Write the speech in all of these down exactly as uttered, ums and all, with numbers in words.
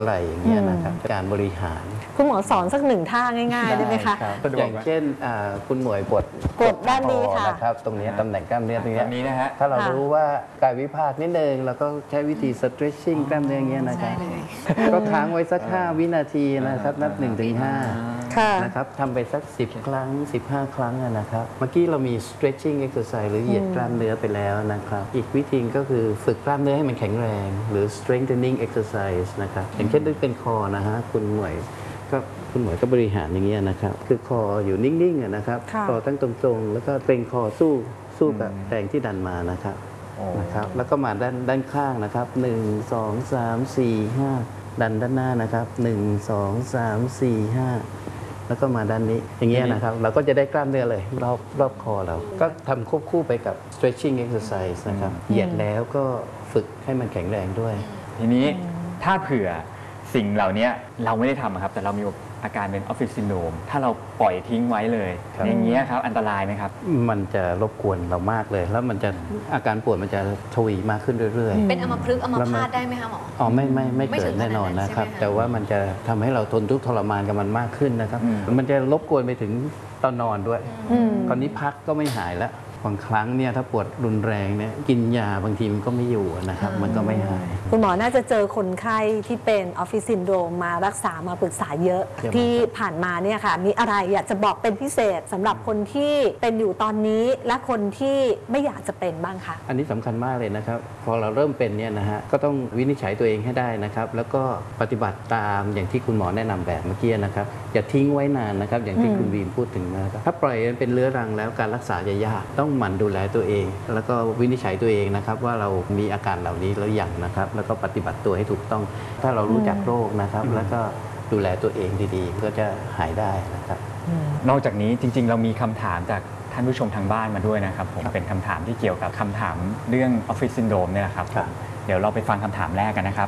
อะไรอย่างเงี้ยนะครับการบริหารคุณหมอสอนสักหนึ่งท่าง่ายๆได้ไหมคะอย่างเช่นคุณหมวยปวดกดด้านนี้ค่ะนะครับตรงนี้ตำแหน่งกล้ามเนื้อตรงนี้นะฮะถ้าเรารู้ว่ากายวิภาคนิดนึงเราก็ใช้วิธี stretching กล้ามเนื้ออย่างเงี้ยนะครับก็ค้างไว้สักห้าวินาทีนะครับนับหนึ่งถึงห้านะครับทำไปสักสิบครั้งสิบห้าครั้งนะครับเมื่อกี้เรามี stretching exercise หรือเหยียดกล้ามเนื้อไปแล้วนะครับอีกวิธีก็คือฝึกกล้ามเนื้อให้มันแข็งแรงหรือ strengthening exercise นะครับอย่างเช่นดึงเป็นคอนะฮะคุณหมวยก็คุณหมวยก็บริหารอย่างเงี้ยนะครับคือคออยู่นิ่งๆนะครับคอตั้งตรงๆแล้วก็เกรงคอสู้สู้กับแรงที่ดันมานะครับนะครับแล้วก็มาด้านด้านข้างนะครับหนึ่งสองสามสี่ห้าดันด้านหน้านะครับหนึ่งสองสามสี่ห้าแล้วก็มาด้านนี้อย่างเงี้ยนะครับเราก็จะได้กล้ามเนื้อเลยรอบรอบคอเราก็ทำควบคู่ไปกับ stretching exercise นะครับเหยียดแล้วก็ฝึกให้มันแข็งแรงด้วยทีนี้ถ้าเผื่อสิ่งเหล่านี้เราไม่ได้ทำครับแต่เรามีอาการเป็นออฟฟิศซินโดรมถ้าเราปล่อยทิ้งไว้เลยอย่างเงี้ยครับอันตรายไหมครับมันจะรบกวนเรามากเลยแล้วมันจะอาการปวดมันจะทวีมากขึ้นเรื่อยๆเป็นอัมพฤกษ์อัมพาตได้ไหมคะหมออ๋อไม่ไม่ไม่เกิดแน่นอนนะครับแต่ว่ามันจะทำให้เราทนทุกข์ทรมานกับมันมากขึ้นนะครับมันจะรบกวนไปถึงตอนนอนด้วยคราวนี้พักก็ไม่หายแล้วบางครั้งเนี่ยถ้าปวดรุนแรงเนี่ยกินยาบางทีมันก็ไม่อยู่นะครับมันก็ไม่หายคุณหมอน่าจะเจอคนไข้ที่เป็นออฟฟิศซินโดรมมารักษามาปรึกษาเยอะที่ผ่านมาเนี่ยค่ะมีอะไรอยากจะบอกเป็นพิเศษสำหรับคนที่เป็นอยู่ตอนนี้และคนที่ไม่อยากจะเป็นบ้างคะอันนี้สำคัญมากเลยนะครับพอเราเริ่มเป็นเนี่ยนะฮะก็ต้องวินิจฉัยตัวเองให้ได้นะครับแล้วก็ปฏิบัติตามอย่างที่คุณหมอแนะนำแบบเมื่อกี้นะครับอย่าทิ้งไว้นานนะครับอย่างที่คุณวีนพูดถึงนะครับถ้าปล่อยเป็นเรื้อรังแล้วการรักษาจะยากต้องหมั่นดูแลตัวเองแล้วก็วินิจฉัยตัวเองนะครับว่าเรามีอาการเหล่านี้แล้วอย่างนะครับแล้วก็ปฏิบัติตัวให้ถูกต้องถ้าเรารู้จักโรคนะครับแล้วก็ดูแลตัวเองดีๆก็จะหายได้นะครับนอกจากนี้จริงๆเรามีคำถามจากท่านผู้ชมทางบ้านมาด้วยนะครับผมเป็นคำถามที่เกี่ยวกับคำถามเรื่องออฟฟิศซินโดรมเนี่ยแหละครับเดี๋ยวเราไปฟังคำถามแรกกันนะครับ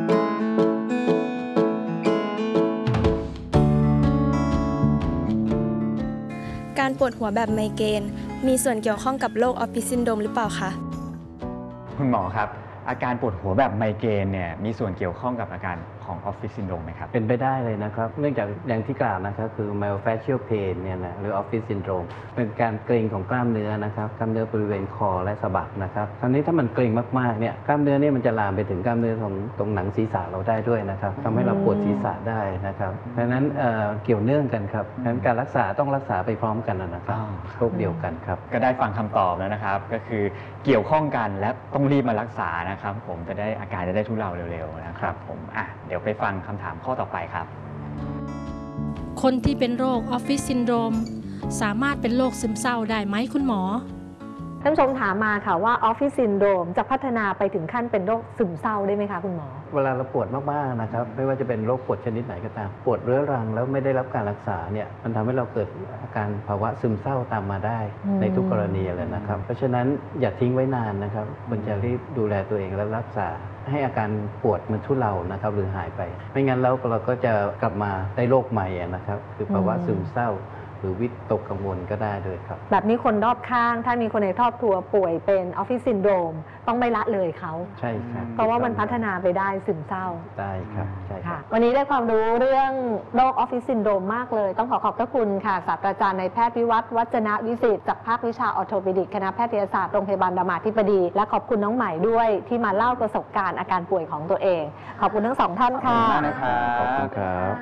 การปวดหัวแบบไมเกรนมีส่วนเกี่ยวข้องกับโรคออฟฟิศซินโดรมหรือเปล่าคะคุณหมอครับอาการปวดหัวแบบไมเกรนเนี่ยมีส่วนเกี่ยวข้องกับอาการของออฟฟิศซินโดรมไหมครับเป็นไปได้เลยนะครับเนื่องจากอย่างที่กล่าวนะครับคือ myofascial pain เนี่ยนะหรือออฟฟิศซินโดรมเป็นการเกร็งของกล้ามเนื้อนะครับกล้ามเนื้อบริเวณคอและสะบักนะครับคราวนี้ถ้ามันเกร็งมากๆเนี่ยกล้ามเนื้อเนี่ยมันจะลามไปถึงกล้ามเนื้อของตรงหนังศีรษะเราได้ด้วยนะครับทำให้เราปวดศีรษะได้นะครับเพราะฉะนั้นเอ่อเกี่ยวเนื่องกันครับเพราะฉะนั้นการรักษาต้องรักษาไปพร้อมกันนะครับโรคเดียวกันครับก็ได้ฟังคำตอบแล้วนะครับก็คือเกี่ยวข้องกันและต้องรีบมารักษานะครับผมจะได้อาการจะได้ทุเลาเร็วๆนะครับผมอ่ะเดี๋ยวไปฟังคำถามข้อต่อไปครับคนที่เป็นโรคออฟฟิศซินโดรมสามารถเป็นโรคซึมเศร้าได้ไหมคุณหมอท่านผู้ชมถามมาค่ะว่าออฟฟิศซินโดรมจะพัฒนาไปถึงขั้นเป็นโรคซึมเศร้าได้ไหมคะคุณหมอเวลาเราปวดมากๆนะครับไม่ว่าจะเป็นโรคปวดชนิดไหนก็ตามปวดเรื้อรังแล้วไม่ได้รับการรักษาเนี่ยมันทำให้เราเกิดอาการภาวะซึมเศร้าตามมาได้ในทุกกรณีเลยนะครับเพราะฉะนั้นอย่าทิ้งไว้นานนะครับควรจะรีบดูแลตัวเองและรักษาให้อาการปวดมันทุเลานะครับหรือหายไปไม่งั้นแล้วเราก็จะกลับมาได้โรคใหม่นะครับคือภาวะซึมเศร้าหรือวิตกกังวลก็ได้เลยครับแบบนี้คนรอบข้างถ้ามีคนในครอบครัวป่วยเป็นออฟฟิศซินโดรมต้องไม่ละเลยเขาใช่ครับเพราะว่ามันพัฒนาไปได้ซึมเศร้าได้ครับใช่ครับวันนี้ได้ความรู้เรื่องโรคออฟฟิศซินโดรมมากเลยต้องขอขอบพระคุณค่ะศาสตราจารย์นายแพทย์วิวัฒน์วัจนวิสิทธิ์จากภาควิชาออร์โทปิดิกคณะแพทยศาสตร์โรงพยาบาลรามาธิบดีและขอบคุณน้องใหม่ด้วยที่มาเล่าประสบการณ์อาการป่วยของตัวเองขอบคุณทั้งสองท่านค่ะขอบคุณนะครับขอบคุณครับ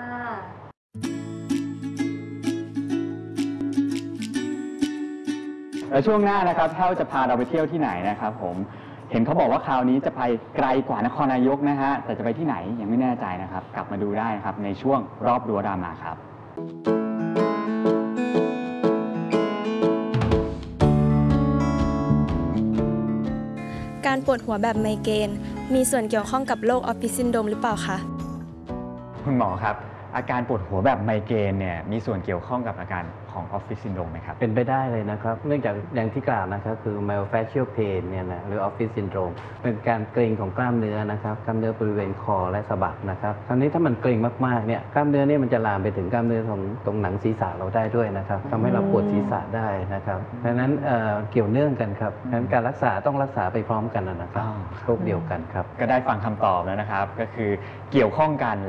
แล้วช่วงหน้านะครับแพทย์จะพาเราไปเที่ยวที่ไหนนะครับผมเห็นเขาบอกว่าคราวนี้จะไปไกลกว่านครนายกนะฮะแต่จะไปที่ไหนยังไม่แน่ใจนะครับกลับมาดูได้นะครับในช่วงรอบรั้วรามาครับการปวดหัวแบบไมเกรนมีส่วนเกี่ยวข้องกับโรคออฟฟิศซินโดรมหรือเปล่าคะคุณหมอครับอาการปวดหัวแบบไมเกรนเนี่ยมีส่วนเกี่ยวข้องกับอาการของออฟฟิศซินโดรมไหมครับเป็นไปได้เลยนะครับเนื่องจากอย่างที่กล่าวนะครับคือ myofascial pain เนี่ยนะหรือออฟฟิศซินโดรมเป็นการเกร็งของกล้ามเนื้อนะครับกล้ามเนื้อบริเวณคอและสะบักนะครับคราวนี้ถ้ามันเกร็งมากๆเนี่ยกล้ามเนื้อเนี่ยมันจะลามไปถึงกล้ามเนื้อของตรงหนังศีรษะเราได้ด้วยนะครับทำให้เราปวดศีรษะได้นะครับเพราะฉะนั้นเอ่อเกี่ยวเนื่องกันครับเพราะฉะนั้นการรักษาต้องรักษาไปพร้อมกันนะครับโรคเดียวกันครับก็ได้ฟังคำตอบแล้วนะครับก็คือเกี่ยวข้องกัน